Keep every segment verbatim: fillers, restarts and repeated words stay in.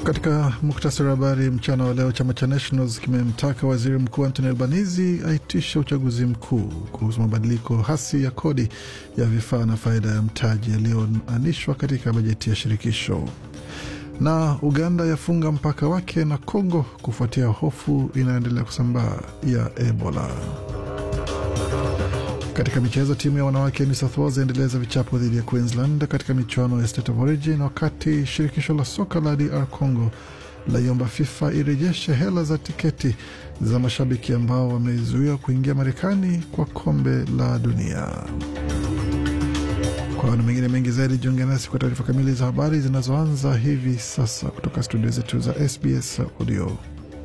Katika muktasari wa habari mchana wa leo, chama cha Nationals kimemtaka waziri mkuu Anthony Albanese aitishe uchaguzi mkuu kuhusu mabadiliko hasi ya kodi ya vifaa na faida ya mtaji yaliyoanishwa katika bajeti ya shirikisho. Na Uganda yafunga mpaka wake na Kongo kufuatia hofu inayoendelea kusambaa ya Ebola. Katika michezo, timu ya wanawake New South Wales yaendeleza vichapo dhidi ya Queensland katika michuano ya State of Origin, wakati shirikisho la soka la D R Congo laiomba FIFA irejeshe hela za tiketi za mashabiki ambao wamezuiwa kuingia Marekani kwa kombe la dunia. Kwa na mengine mengi zaidi, jiunge nasi kwa taarifa kamili za habari zinazoanza hivi sasa kutoka studio zetu za S B S Audio.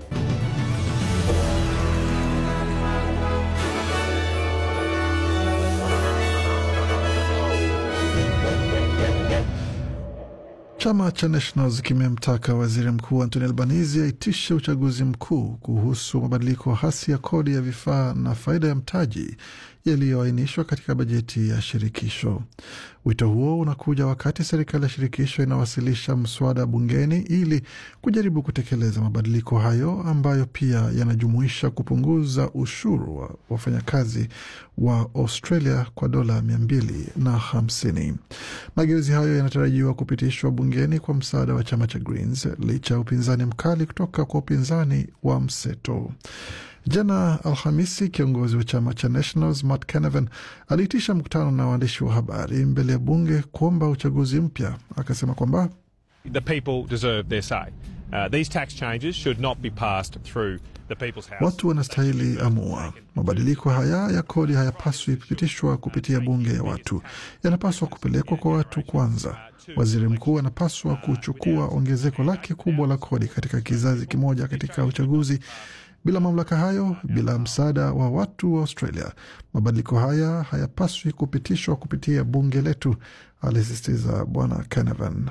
Chama cha Nationals kimemtaka waziri mkuu Anthony Albanese aitishe uchaguzi mkuu kuhusu mabadiliko hasi ya kodi ya vifaa na faida ya mtaji yaliyoainishwa katika bajeti ya shirikisho. Wito huo unakuja wakati serikali ya shirikisho inawasilisha mswada bungeni ili kujaribu kutekeleza mabadiliko hayo ambayo pia yanajumuisha kupunguza ushuru wa wafanyakazi wa Australia kwa dola mia mbili na hamsini. Mageuzi hayo yanatarajiwa kupitishwa bungeni kwa msaada wa chama cha Greens licha ya upinzani mkali kutoka kwa upinzani wa mseto. Jana Alhamisi, kiongozi wa chama cha Nationals Matt Canavan aliitisha mkutano na waandishi wa habari mbele ya bunge kuomba uchaguzi mpya. Akasema kwamba the people deserve their say. Uh, these tax changes should not be passed through the people's house. Watu wanastahili amua. Mabadiliko haya ya kodi hayapaswi kupitishwa kupitia bunge ya watu. Yanapaswa kupelekwa kwa watu kwanza. Waziri mkuu anapaswa kuchukua ongezeko lake kubwa la kodi katika kizazi kimoja katika uchaguzi. Bila mamlaka hayo, bila msaada wa watu wa Australia, mabadiliko haya hayapaswi kupitishwa kupitia bunge letu, alisisitiza bwana Canavan.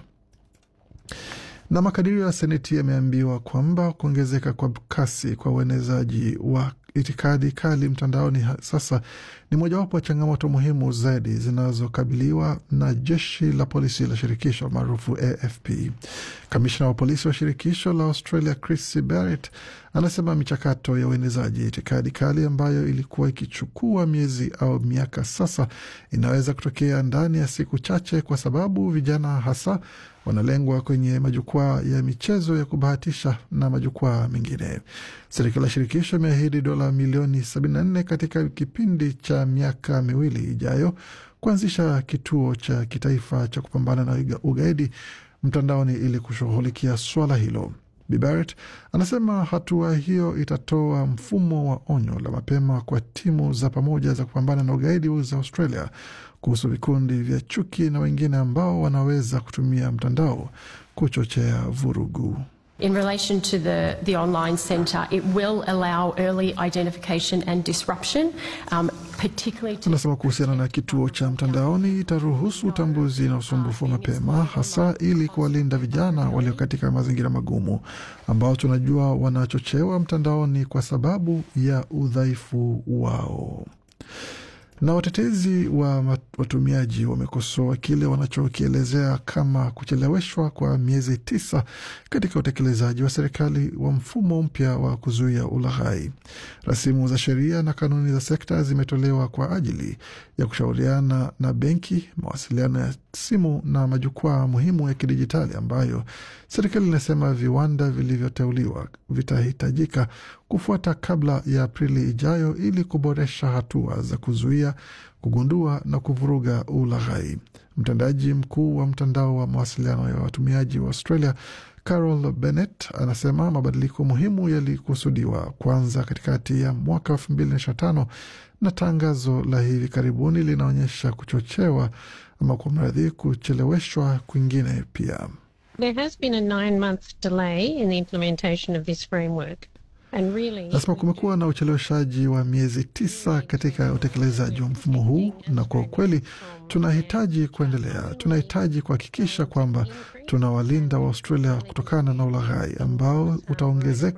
Na makadirio ya Seneti yameambiwa kwamba kuongezeka kwa kasi kwa uenezaji wa itikadi kali mtandaoni sasa ni mojawapo ya changamoto muhimu zaidi zinazokabiliwa na jeshi la polisi la shirikisho maarufu A F P. Kamishna wa polisi wa shirikisho la Australia Chris Barrett anasema michakato ya uenezaji itikadi kali ambayo ilikuwa ikichukua miezi au miaka sasa inaweza kutokea ndani ya siku chache, kwa sababu vijana hasa wanalengwa kwenye majukwaa ya michezo ya kubahatisha na majukwaa mengine. Serikali ya shirikisho imeahidi dola milioni sabini na nne katika kipindi cha miaka miwili ijayo kuanzisha kituo cha kitaifa cha kupambana na ugaidi mtandaoni ili kushughulikia swala hilo. Barrett anasema hatua hiyo itatoa mfumo wa onyo la mapema kwa timu za pamoja za kupambana na ugaidi za Australia kuhusu vikundi vya chuki na wengine ambao wanaweza kutumia mtandao kuchochea vurugu. In relation to the, the online centre, it will allow early identification and disruption, um, particularly to... Tunasema kuhusiana na kituo cha mtandaoni, itaruhusu utambuzi na usumbufu wa mapema, hasa ili kuwalinda vijana walio katika mazingira magumu ambao tunajua wanachochewa mtandaoni kwa sababu ya udhaifu wao. Na watetezi wa watumiaji wamekosoa kile wanachokielezea kama kucheleweshwa kwa miezi tisa katika utekelezaji wa serikali wa mfumo mpya wa kuzuia ulaghai. Rasimu za sheria na kanuni za sekta zimetolewa kwa ajili ya kushauriana na benki, mawasiliano ya simu na majukwaa muhimu ya kidijitali ambayo serikali inasema viwanda vilivyoteuliwa vitahitajika kufuata kabla ya Aprili ijayo ili kuboresha hatua za kuzuia, kugundua na kuvuruga ulaghai. Mtendaji mkuu wa mtandao wa mawasiliano ya watumiaji wa Australia Carol Bennett anasema mabadiliko muhimu yalikusudiwa kwanza katikati ya mwaka elfu mbili na ishirini na tano na tangazo la hivi karibuni linaonyesha kuchochewa ama kwa mradhi kucheleweshwa kwingine pia. There has been a nine month delay in the implementation of this framework. Nasema kumekuwa na ucheleweshaji wa miezi tisa katika utekelezaji wa mfumo huu, na kwa kweli tunahitaji kuendelea. Tunahitaji kuhakikisha kwamba tunawalinda wa Australia kutokana na ulaghai ambao utaongezeka